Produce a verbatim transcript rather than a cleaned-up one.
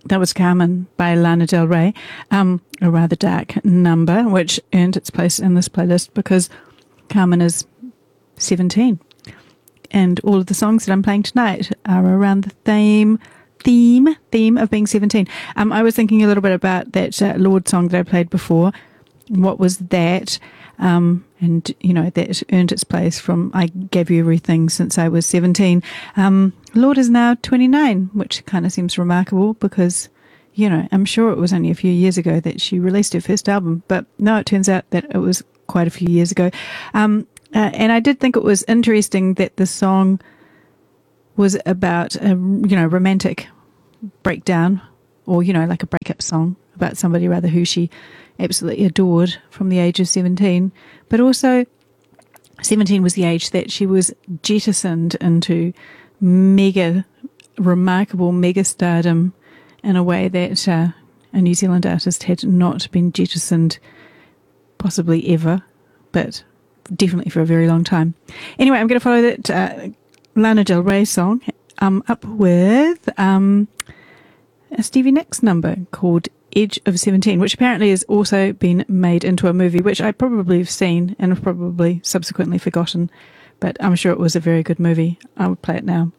that was Carmen by Lana Del Rey, um, a rather dark number, which earned its place in this playlist because Carmen is seventeen. And all of the songs that I'm playing tonight are around the theme, theme, theme of being seventeen. Um, I was thinking a little bit about that uh, Lorde song that I played before. What was that? Um, and, you know, that earned its place from I Gave You Everything Since I Was seventeen. Um, Lorde is now twenty-nine, which kind of seems remarkable because, you know, I'm sure it was only a few years ago that she released her first album. But no, it turns out that it was quite a few years ago. Um, uh, and I did think it was interesting that the song was about a, you know, romantic breakdown, or, you know, like a breakup song about somebody rather who she absolutely adored from the age of seventeen. But also seventeen was the age that she was jettisoned into mega, remarkable mega stardom in a way that uh, a New Zealand artist had not been jettisoned possibly ever, but definitely for a very long time. Anyway, I'm going to follow that uh, Lana Del Rey song um, up with um, a Stevie Nicks number called Edge of seventeen, which apparently has also been made into a movie, which I probably have seen and have probably subsequently forgotten, but I'm sure it was a very good movie. I would play it now.